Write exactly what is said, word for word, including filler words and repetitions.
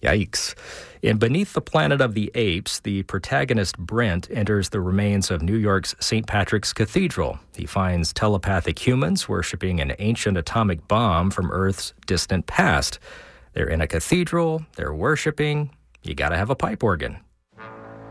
Yikes. In Beneath the Planet of the Apes, the protagonist Brent enters the remains of New York's Saint Patrick's Cathedral. He finds telepathic humans worshiping an ancient atomic bomb from Earth's distant past. They're in a cathedral, they're worshiping. You gotta have a pipe organ.